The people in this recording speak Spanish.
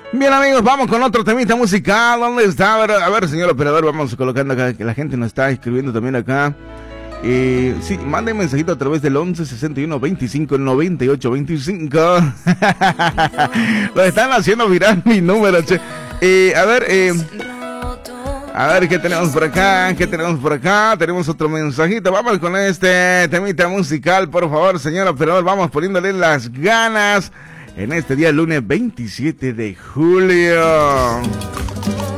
Bien, amigos, vamos con otro temita musical. ¿Dónde está? A ver, señor operador, vamos colocando acá, que la gente nos está escribiendo también acá. Sí, manden mensajito a través del 11 61 25 98 25. Lo están haciendo viral mi número, che. A ver, ¿qué tenemos por acá? Tenemos otro mensajito. Vamos con este temita musical, por favor, señor operador. Vamos poniéndole las ganas en este día lunes 27 de julio.